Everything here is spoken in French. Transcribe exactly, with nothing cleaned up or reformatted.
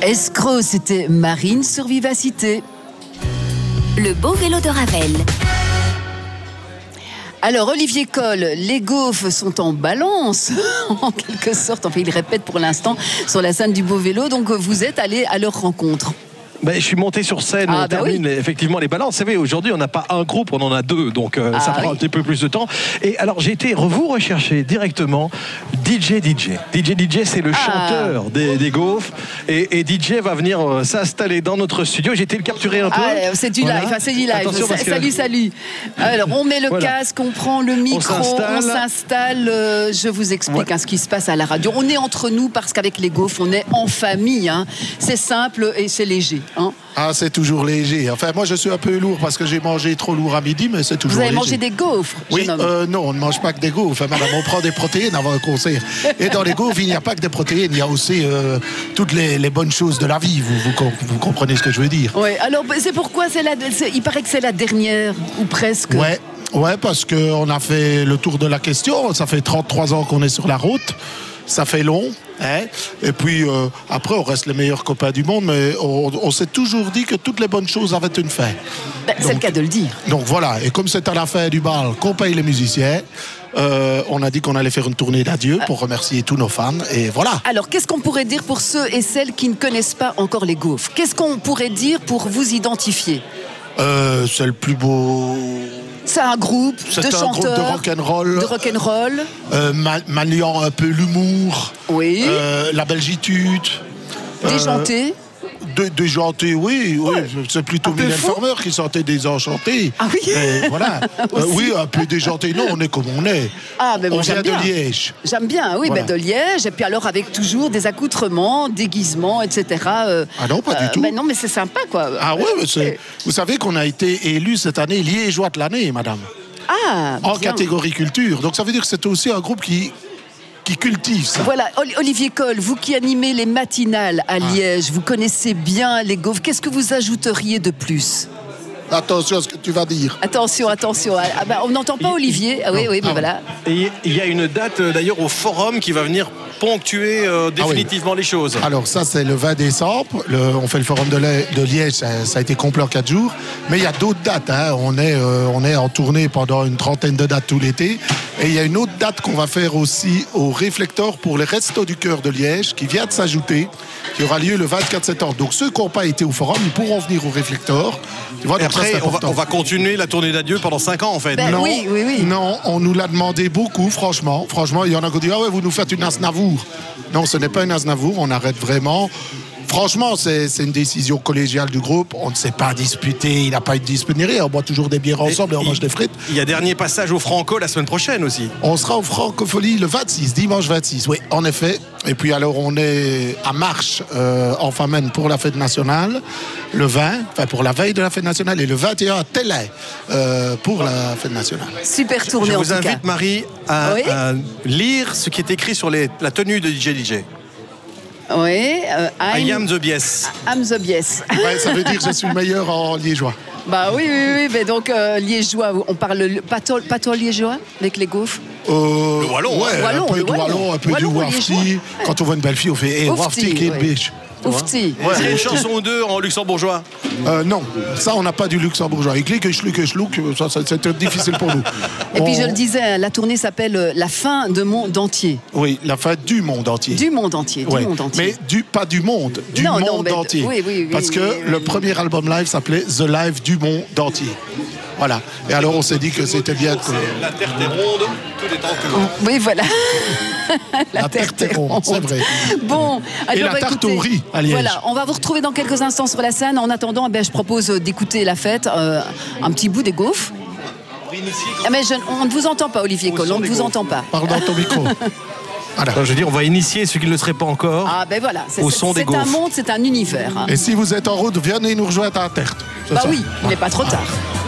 Escroc, c'était Marine sur Vivacité. Le beau vélo de Ravel. Alors, Olivier Coll, les gaufres sont en balance, en quelque sorte. Enfin, il répète pour l'instant sur la scène du beau vélo. Donc, vous êtes allé à leur rencontre. Ben, je suis monté sur scène, ah, on bah termine oui. effectivement les balances. Vous savez, aujourd'hui, on n'a pas un groupe, on en a deux, donc euh, ah, ça prend oui. un petit peu plus de temps. Et alors, j'ai été vous rechercher directement D J D J. D J D J, c'est le ah. chanteur des, des gaufres. Et, et D J va venir euh, s'installer dans notre studio. J'ai été le capturer un peu. Ah, c'est du voilà. live, enfin, c'est du live. Attention, parce que... Salut, salut. Alors, on met le voilà. casque, on prend le micro, on s'installe. Euh, je vous explique ouais. hein, ce qui se passe à la radio. On est entre nous parce qu'avec les gaufres, on est en famille. Hein. C'est simple et c'est léger. Hein. Ah, c'est toujours léger. Enfin, moi, je suis un peu lourd parce que j'ai mangé trop lourd à midi, mais c'est toujours léger. Vous avez mangé des gaufres? Oui, euh, non, on ne mange pas que des gaufres. Madame, on prend des protéines avant un concert. Et dans les gaufres, il n'y a pas que des protéines, il y a aussi euh, toutes les, les bonnes choses de la vie. Vous, vous, vous comprenez ce que je veux dire? Oui, alors c'est pourquoi c'est la, c'est, il paraît que c'est la dernière, ou presque. Ouais. Ouais, parce qu'on a fait le tour de la question. Ça fait trente-trois ans qu'on est sur la route. Ça fait long. Hein, et puis euh, après, on reste les meilleurs copains du monde, mais on, on s'est toujours dit que toutes les bonnes choses avaient une fin. Ben, c'est le cas de le dire. Donc voilà, et comme c'est à la fin du bal qu'on paye les musiciens, euh, on a dit qu'on allait faire une tournée d'adieu pour remercier tous nos fans, et voilà. Alors, qu'est-ce qu'on pourrait dire pour ceux et celles qui ne connaissent pas encore les gaufres? Qu'est-ce qu'on pourrait dire pour vous identifier? euh, C'est le plus beau... C'est un groupe c'est de un chanteurs, groupe de rock'n'roll, de rock'n'roll, euh, maniant un peu l'humour, oui, euh, la belgitude, déjanté. Euh, de, déjanté, oui, oui. Ouais. C'est plutôt Mylène Farmer qui chantait Désenchanté. Ah oui. Et voilà. euh, oui, un peu déjanté. Non, on est comme on est. Ah, mais bon, on vient bien. de Liège. J'aime bien, oui, voilà. ben de Liège. Et puis alors avec toujours des accoutrements, déguisements, et cetera. Euh, ah non, pas euh, du tout. Mais non, mais c'est sympa, quoi. Ah ouais, mais c'est... vous savez qu'on a été élu cette année Liégeois de l'année, madame. Ah, en bien. catégorie culture. Donc ça veut dire que c'est aussi un groupe qui qui cultive ça. Voilà, Olivier Coll, vous qui animez les matinales à Liège, ah. vous connaissez bien les gaufres. Qu'est-ce que vous ajouteriez de plus? Attention à ce que tu vas dire. Attention, attention. Ah bah, on n'entend pas Olivier. Ah oui, oui, mais ah. voilà. Et il y a une date d'ailleurs au Forum qui va venir ponctuer euh, définitivement ah oui. les choses. Alors ça, c'est le vingt décembre. Le, on fait le Forum de, de Liège. Ça, ça a été complet en quatre jours. Mais il y a d'autres dates. Hein. On, est, euh, on est en tournée pendant une trentaine de dates tout l'été. Et il y a une autre date qu'on va faire aussi au Réflector pour les Restos du Cœur de Liège qui vient de s'ajouter, qui aura lieu le vingt-quatre septembre. Donc ceux qui n'ont pas été au Forum, ils pourront venir au Réflector. Tu vois, et après, ça, on, va, on va continuer la tournée d'adieu pendant cinq ans en fait. Ben, non, oui, oui, oui. non, on nous l'a demandé beaucoup, franchement. Franchement, il y en a qui disent ah ouais, vous nous faites une Aznavour. Non, ce n'est pas une Aznavour, on arrête vraiment. Franchement, c'est, c'est une décision collégiale du groupe. On ne s'est pas disputé, il n'a pas eu de dispute ni rien. On boit toujours des bières ensemble et, et on mange des frites. Il y a dernier passage au Franco la semaine prochaine aussi. On sera au Francophonie le vingt-six, dimanche vingt-six, oui, en effet. Et puis alors, on est à Marche, euh, en Famenne pour la fête nationale, le vingt, enfin pour la veille de la fête nationale, et le vingt et un à Télé euh, pour la fête nationale. Super tournée. Je en vous tout invite, cas. Marie, à, oui à lire ce qui est écrit sur les, la tenue de D J D J. Oui, euh, I am the bies. I'm the bies. Ouais, ça veut dire que je suis le meilleur en liégeois. Bah oui, oui, oui, mais donc euh, liégeois, on parle pas toi liégeois avec les gaufres? Euh, le wallon, ouais, wallon, un peu le de wallon, un peu wallon, du wafti. Quand on voit une belle fille, on fait hey, wafti, quelle biche. Oufti. Ouais. Est-ce une chanson ou deux en luxembourgeois? euh, Non, ça on n'a pas du luxembourgeois. Il clique, schluck, schluck, ça, ça c'est difficile pour nous. Et on... puis je le disais, la tournée s'appelle La fin de monde entier. Oui, la fin du monde entier. Du monde entier, du ouais. monde entier. Mais du, pas du monde, du non, monde non, mais, entier. Oui, oui, oui, Parce que oui, oui, le oui. premier album live s'appelait The Live du monde entier. Voilà. Et alors on s'est dit que c'était bien. Que... La terre est ronde, tout est en tout. Oui, voilà. la, la terre est ronde, c'est vrai. Bon, et la tarte au riz à Liège. Voilà, on va vous retrouver dans quelques instants sur la scène. En attendant, ben, je propose d'écouter la fête, euh, un petit bout des gaufres. Ah, mais je, on ne vous entend pas, Olivier Coll, on ne vous entend pas. Parle dans ton micro. Voilà. Je veux dire, on va initier ceux qui ne le seraient pas encore ah, ben voilà. au son des gaufres. C'est un monde, c'est un univers. Hein. Et si vous êtes en route, venez nous rejoindre à la Terre. Bah ça. oui, il n'est pas trop tard.